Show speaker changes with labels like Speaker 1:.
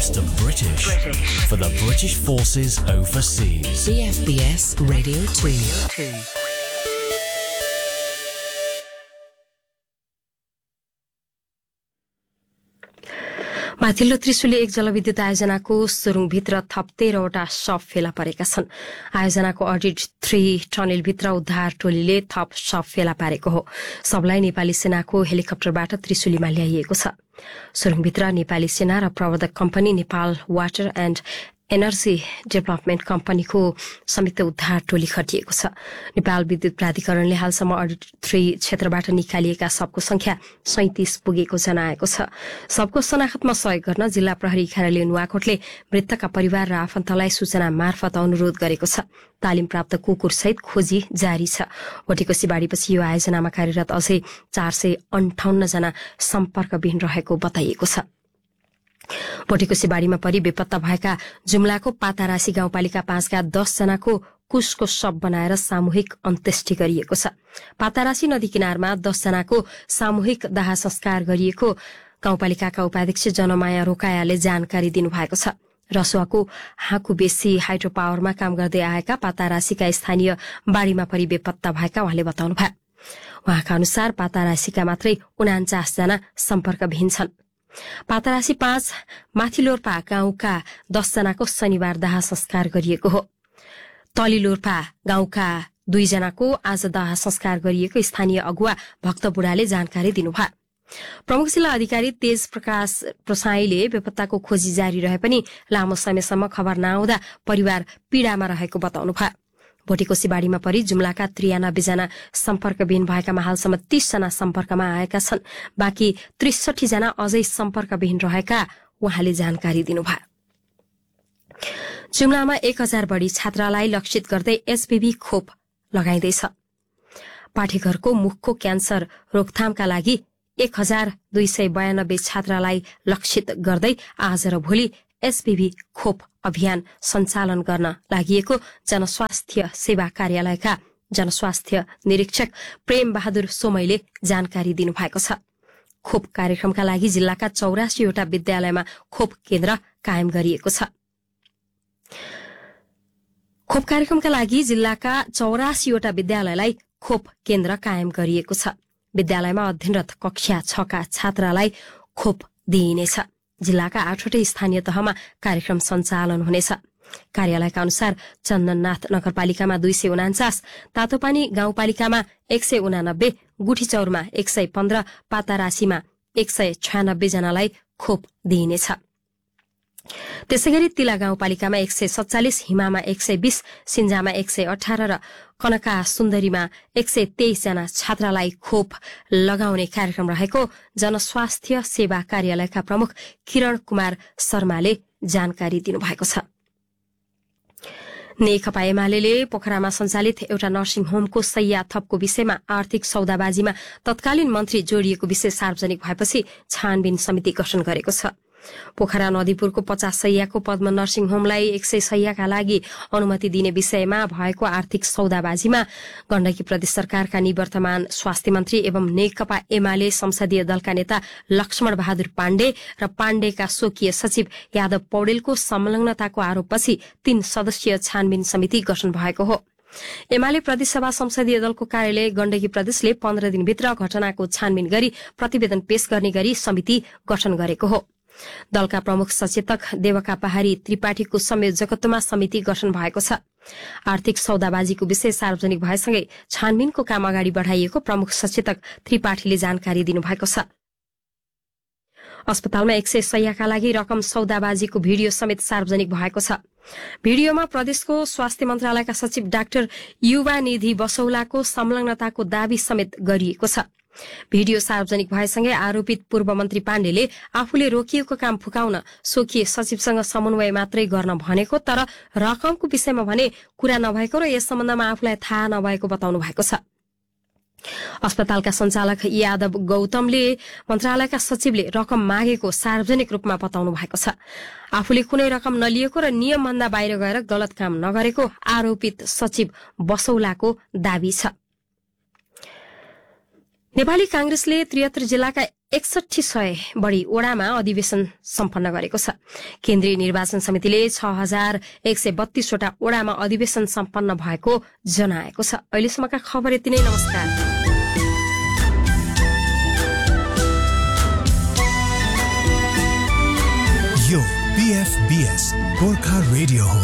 Speaker 1: best of British for the British forces overseas.
Speaker 2: CFBS Radio 2.
Speaker 3: माथिल्लो त्रिशुली एक जलविद्युत आयोजनाको सुरुङभित्र थप 13वटा शव फेला परेका छन्। आयोजनाको अडिट 3 टनेलभित्र उद्धार टोलीले थप शव फेला पारेको हो। सबलाई नेपाली सेनाको हेलिकप्टरबाट त्रिशुलीमा ल्याइएको छ। सुरुङभित्र नेपाली सेना र प्रवर्धक company Nepal water and energy development कम्पनीको संयुक्त उद्धार टोली खटिएको छ। नेपाल विद्युत प्राधिकरणले हालसम्म अडिट 3 क्षेत्रबाट निकालिएका शवको संख्या 37 पुगेको जनाएको छ। शवको शनाखतमा सहयोग गर्न जिल्ला प्रहरी कार्यालय नुवाकोटले मृतकका परिवार र आफन्तलाई सूचना मार्फत अनुरोध गरेको छ। तालिम प्राप्त कुकुरसहित खोजी जारी छ। भोटेकोसी बाढीपछि यो आयोजनामा कार्यरत अझै 458 जना सम्पर्कविहीन रहेको बताइएको छ। भोटेकोसी बाढीमा परि बेपत्ता भएका जुम्लाको पातारासी गाउँपालिका 5 का 10 जनाको कुशको शव बनाएर सामूहिक अन्त्येष्टि गरिएको छ। पातारासी नदी किनारमा 10 जनाको सामूहिक दाह संस्कार गरिएको गाउँपालिकाका उपाध्यक्ष जनमाया रोकायाले जानकारी दिनुभएको छ। रसुवाको हाकुबेसी हाइड्रो पावरमा काम गर्दै आएका पातारासीका स्थानीय बाढीमा परि बेपत्ता भएका उहाँले बताउनुभयो। उहाँका अनुसार पातारासीका मात्रै 49 जना सम्पर्कविहीन छन्। पातारासी 5 माथिलोर्पा गाउँका 10 जनाको शनिबार दाह संस्कार गरिएको हो। तलीलोर्पा गाउँका 2 जनाको आज दाह संस्कार गरिएको स्थानीय अगुवा भक्त बुढाले जानकारी दिनुभयो। प्रमुख जिल्ला अधिकारी तेज प्रकाश प्रसाईले बेपत्ताको खोजी जारी रहे पनि लामो समयसम्म खबर नआउँदा परिवार पीड़ामा रहेको बताउनुभयो। भोटेकोसी बाढीमा परि जुम्लाका 93 जना सम्पर्कविहीन भएकामा हालसम्म 30 जना सम्पर्कमा आएका छन्। बाँकी 63 जना अझै सम्पर्कविहीन रहेका उहाँले जानकारी दिनुभयो। जुम्लामा 1000 बढ़ी छात्रालाई लक्षित गर्दै एचपीभी खोप लगाइँदैछ। पाठेघरको मुखको क्यान्सर रोकथामका लागि 1292 छात्रालाई लक्षित गर्दै आज र भोलि एचपीभी खोप अभियान सञ्चालन गर्न लागिएको जनस्वास्थ्य सेवा कार्यालयका जनस्वास्थ्य निरीक्षक प्रेम बहादुर सोमैले जानकारी दिनुभएको छ। खोप कार्यक्रमका लागि जिल्लाका 84 वटा विद्यालयमा खोप केन्द्र कायम गरिएको छ। खोप कार्यक्रमका लागि जिल्लाका 84 वटा विद्यालयलाई खोप केन्द्र कायम गरिएको छ। विद्यालयमा अध्ययनरत कक्षा 6 का छात्रालाई खोप दिइनेछ। जिल्लाका 8वटै स्थानीय तहमा कार्यक्रम सञ्चालन हुनेछ। कार्यालयका अनुसार चन्दननाथ नगरपालिकामा 249, तातोपानी गाउँपालिकामा 189, गुठीचौरमा 115, पातारासीमा 196 जनालाई खोप दिइनेछ। त्यसैगरी तिला गाउँपालिकामा 147, हिमामा 120, सिन्जामा 118 र कनका सुन्दरीमा 123 जना छात्रालाई खोप लगाउने कार्यक्रम रहेको जनस्वास्थ्य सेवा कार्यालयका प्रमुख किरण कुमार शर्माले जानकारी दिनुभएको छ। नेकपा एमाले पोखरामा सञ्चालित एउटा नर्सिङ होमको शैय्या थपको विषयमा आर्थिक सौदाबाजीमा तत्कालीन मन्त्री जोडिएको विषय सार्वजनिक भएपछि छानबिन समिति गठन गरेको छ। पोखरा नदीपुरको 50 शैय्याको पद्म नर्सिङ होमलाई 100 शैय्याका लागि अनुमति दिने विषयमा भएको आर्थिक सौदाबाजीमा गण्डकी प्रदेश सरकारका निवर्तमान स्वास्थ्य मन्त्री एवं नेकपा एमाले संसदीय दलका नेता लक्ष्मण बहादुर पाण्डे र पाण्डेका स्वकीय सचिव यादव पौडेलको संलग्नताको आरोपपछि 3 सदस्यीय छानबिन समिति गठन भएको हो। एमाले प्रदेशसभा संसदीय दलको कार्यालय गण्डकी प्रदेशले 15 दिनभित्र घटनाको छानबिन गरी प्रतिवेदन पेश गर्ने गरी समिति गठन गरेको हो। दलका प्रमुख सचेतक देवका पहाड़ी त्रिपाठीको संयोजकत्वमा समिति गठन भएको छ। आर्थिक सौदाबाजीको विषय सार्वजनिक भएसँगै छानबिनको काम अगाडि बढ़ाइएको प्रमुख सचेतक त्रिपाठीले जानकारी दिनुभएको छ। अस्पतालमा 100 शैय्याका लागि रकम सौदाबाजीको भिडियो समेत सार्वजनिक भएको छ। भिडियोमा प्रदेशको स्वास्थ्य मन्त्रालयका सचिव डाक्टर युवा निधि बसौलाको संलग्नताको दावी समेत गरिएको छ। भिडियो सार्वजनिक भएसँगै आरोपित पूर्व मन्त्री पाण्डेले आफूले रोकिएको काम फुकाउन स्वकीय सचिवसँग समन्वय मात्रै गर्न भनेको, तर रकमको विषयमा भने कुरा नभएको र यस सम्बन्धमा आफूलाई थाहा नभएको बताउनु भएको छ। अस्पतालका सञ्चालक यादव गौतमले मन्त्रालयका सचिवले रकम मागेको सार्वजनिक रूपमा बताउनु भएको छ। आफूले कुनै रकम नलिएको र नियमभन्दा बाहिर गएर गलत काम नगरेको आरोपित सचिव बसौलाको दावी छ। नेपाली कांग्रेसले 73 जिल्लाका 6100 बढी वडामा अधिवेशन सम्पन्न गरेको छ। केन्द्रीय निर्वाचन समितिले 6132 वटा वडामा अधिवेशन सम्पन्न भएको जनाएको छ। अहिलेसम्मका खबर यति नै। नमस्कार।
Speaker 4: यो PFBS गोर्खा रेडियो हो।